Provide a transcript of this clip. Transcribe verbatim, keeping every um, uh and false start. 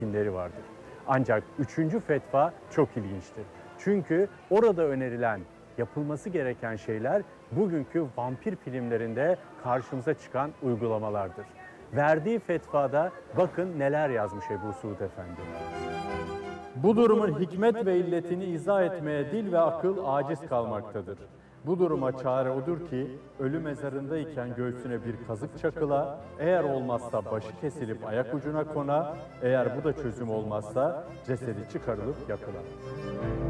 filmleri vardır. Ancak üçüncü fetva çok ilginçtir. Çünkü orada önerilen, yapılması gereken şeyler bugünkü vampir filmlerinde karşımıza çıkan uygulamalardır. Verdiği fetvada bakın neler yazmış Ebu Suud Efendi. Bu durumun hikmet ve illetini izah etmeye dil ve akıl aciz kalmaktadır. Bu duruma çare odur ki ölü mezarındayken göğsüne bir kazık çakıla, eğer olmazsa başı kesilip ayak ucuna kona, eğer bu da çözüm olmazsa cesedi çıkarılıp yakıla.